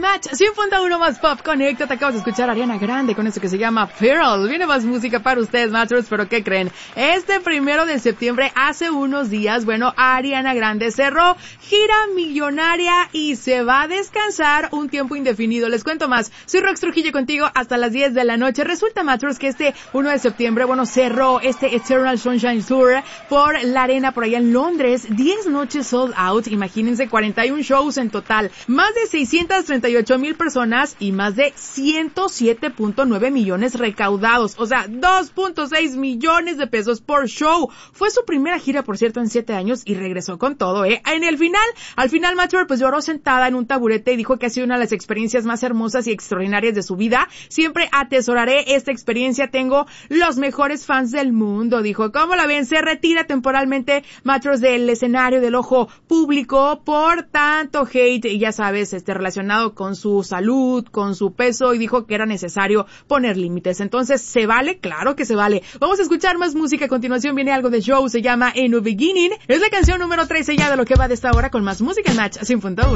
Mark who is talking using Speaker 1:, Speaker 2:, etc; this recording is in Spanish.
Speaker 1: Match 100.1 más pop, conéctate. Acabas de escuchar a Ariana Grande con esto que se llama Feral. Viene más música para ustedes, Matchers, pero ¿qué creen? Este 1 de septiembre, hace unos días, Ariana Grande cerró gira millonaria y se va a descansar un tiempo indefinido. Les cuento más. Soy Rox Trujillo contigo hasta las 10 de la noche. Resulta, Matchers, que este 1 de septiembre, cerró este Eternal Sunshine Tour por la arena por allá en Londres. 10 noches sold out. Imagínense, 41 shows en total. Más de 638,000 personas y más de 107.9 millones recaudados. O sea, 2.6 millones de pesos por show. Fue su primera gira, por cierto, en 7 años y regresó con todo, al final, Matchbox pues lloró sentada en un taburete y dijo que ha sido una de las experiencias más hermosas y extraordinarias de su vida. Siempre atesoraré esta experiencia. Tengo los mejores fans del mundo, dijo. ¿Cómo la ven? Se retira temporalmente Matchbox del escenario, del ojo público por tanto hate, y ya sabes, relacionado con su salud, con su peso, y dijo que era necesario poner límites. Entonces, ¿se vale? Claro que se vale. Vamos a escuchar más música. A continuación viene algo de Joe, se llama In the Beginning. Es la canción número 13 ya de lo que va de esta hora con más música en Match 100.1.